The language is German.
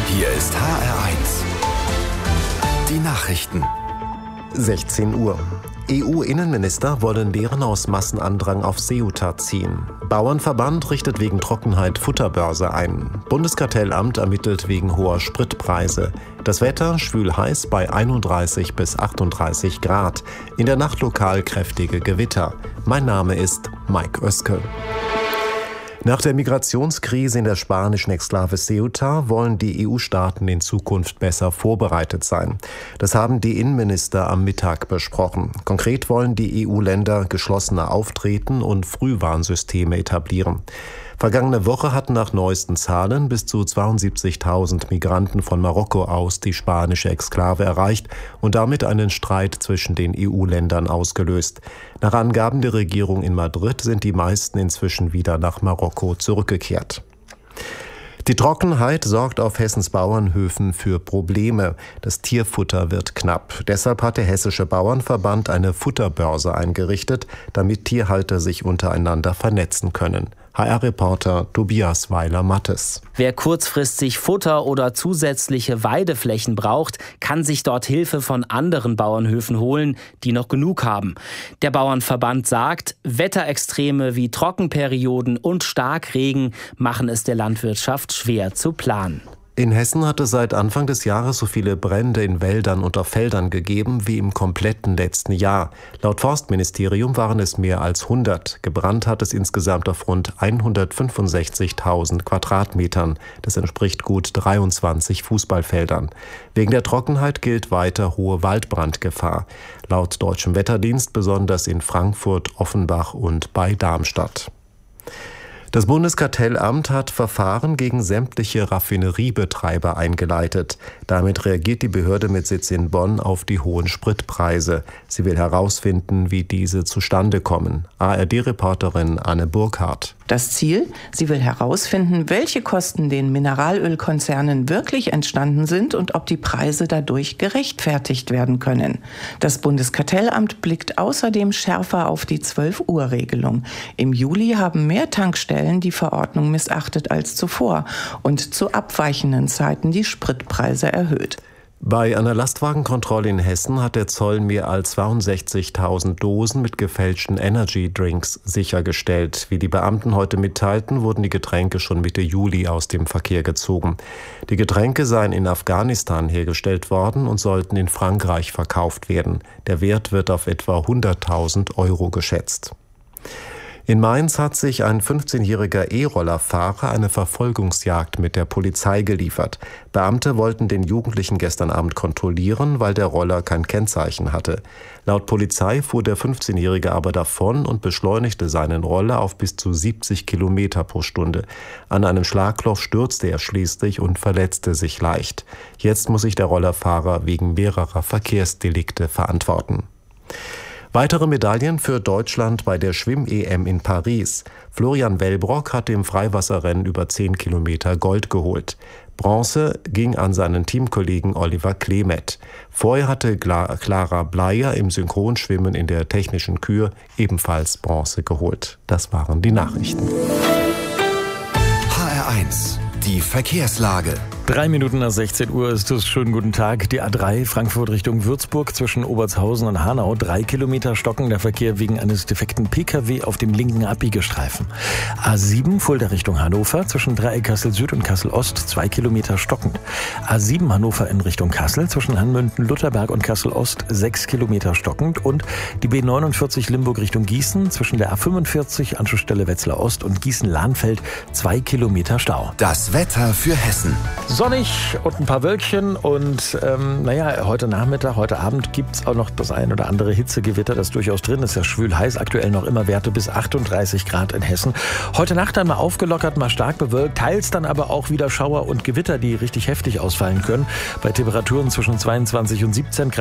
Hier ist HR1. Die Nachrichten. 16 Uhr. EU-Innenminister wollen Lehren aus Massenandrang auf Ceuta ziehen. Bauernverband richtet wegen Trockenheit Futterbörse ein. Bundeskartellamt ermittelt wegen hoher Spritpreise. Das Wetter schwül heiß bei 31 bis 38 Grad. In der Nacht lokal kräftige Gewitter. Mein Name ist Mike Oeske. Nach der Migrationskrise in der spanischen Exklave Ceuta wollen die EU-Staaten in Zukunft besser vorbereitet sein. Das haben die Innenminister am Mittag besprochen. Konkret wollen die EU-Länder geschlossener auftreten und Frühwarnsysteme etablieren. Vergangene Woche hatten nach neuesten Zahlen bis zu 72.000 Migranten von Marokko aus die spanische Exklave erreicht und damit einen Streit zwischen den EU-Ländern ausgelöst. Nach Angaben der Regierung in Madrid sind die meisten inzwischen wieder nach Marokko zurückgekehrt. Die Trockenheit sorgt auf Hessens Bauernhöfen für Probleme. Das Tierfutter wird knapp. Deshalb hat der Hessische Bauernverband eine Futterbörse eingerichtet, damit Tierhalter sich untereinander vernetzen können. HR-Reporter Tobias Weiler-Mattes. Wer kurzfristig Futter oder zusätzliche Weideflächen braucht, kann sich dort Hilfe von anderen Bauernhöfen holen, die noch genug haben. Der Bauernverband sagt, Wetterextreme wie Trockenperioden und Starkregen machen es der Landwirtschaft schwer zu planen. In Hessen hat es seit Anfang des Jahres so viele Brände in Wäldern und auf Feldern gegeben wie im kompletten letzten Jahr. Laut Forstministerium waren es mehr als 100. Gebrannt hat es insgesamt auf rund 165.000 Quadratmetern. Das entspricht gut 23 Fußballfeldern. Wegen der Trockenheit gilt weiter hohe Waldbrandgefahr. Laut Deutschem Wetterdienst besonders in Frankfurt, Offenbach und bei Darmstadt. Das Bundeskartellamt hat Verfahren gegen sämtliche Raffineriebetreiber eingeleitet. Damit reagiert die Behörde mit Sitz in Bonn auf die hohen Spritpreise. Sie will herausfinden, wie diese zustande kommen. ARD-Reporterin Anne Burkhardt. Das Ziel? Sie will herausfinden, welche Kosten den Mineralölkonzernen wirklich entstanden sind und ob die Preise dadurch gerechtfertigt werden können. Das Bundeskartellamt blickt außerdem schärfer auf die 12-Uhr-Regelung. Im Juli haben mehr Tankstellen die Verordnung missachtet als zuvor und zu abweichenden Zeiten die Spritpreise erhöht. Bei einer Lastwagenkontrolle in Hessen hat der Zoll mehr als 62.000 Dosen mit gefälschten Energy-Drinks sichergestellt. Wie die Beamten heute mitteilten, wurden die Getränke schon Mitte Juli aus dem Verkehr gezogen. Die Getränke seien in Afghanistan hergestellt worden und sollten in Frankreich verkauft werden. Der Wert wird auf etwa 100.000 Euro geschätzt. In Mainz hat sich ein 15-jähriger E-Rollerfahrer eine Verfolgungsjagd mit der Polizei geliefert. Beamte wollten den Jugendlichen gestern Abend kontrollieren, weil der Roller kein Kennzeichen hatte. Laut Polizei fuhr der 15-Jährige aber davon und beschleunigte seinen Roller auf bis zu 70 Kilometer pro Stunde. An einem Schlagloch stürzte er schließlich und verletzte sich leicht. Jetzt muss sich der Rollerfahrer wegen mehrerer Verkehrsdelikte verantworten. Weitere Medaillen für Deutschland bei der Schwimm-EM in Paris. Florian Wellbrock hat im Freiwasserrennen über 10 Kilometer Gold geholt. Bronze ging an seinen Teamkollegen Oliver Klemet. Vorher hatte Clara Bleier im Synchronschwimmen in der technischen Kür ebenfalls Bronze geholt. Das waren die Nachrichten. HR1, die Verkehrslage. 3 Minuten nach 16 Uhr ist es. Schönen guten Tag. Die A3 Frankfurt Richtung Würzburg zwischen Obertshausen und Hanau. 3 Kilometer stockender Verkehr wegen eines defekten Pkw auf dem linken Abbiegestreifen. A7 Fulda Richtung Hannover zwischen Dreieck Kassel Süd und Kassel Ost 2 Kilometer stockend. A7 Hannover in Richtung Kassel zwischen Hanmünden, Lutherberg und Kassel Ost 6 Kilometer stockend. Und die B49 Limburg Richtung Gießen zwischen der A45 Anschlussstelle Wetzlar Ost und Gießen-Lahnfeld 2 Kilometer Stau. Das Wetter für Hessen. Sonnig und ein paar Wölkchen und heute Nachmittag, heute Abend gibt's auch noch das ein oder andere Hitzegewitter, das durchaus drin ist. Ja schwül heiß, aktuell noch immer Werte bis 38 Grad in Hessen. Heute Nacht dann mal aufgelockert, mal stark bewölkt, teils dann aber auch wieder Schauer und Gewitter, die richtig heftig ausfallen können. Bei Temperaturen zwischen 22 und 17 Grad.